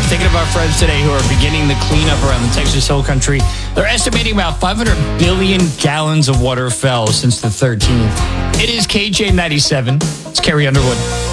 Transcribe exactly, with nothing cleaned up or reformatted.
thinking of our friends today who are beginning the cleanup around the Texas Hill Country. They're estimating about five hundred billion gallons of water fell since the thirteenth. It is K J ninety-seven. It's Carrie Underwood.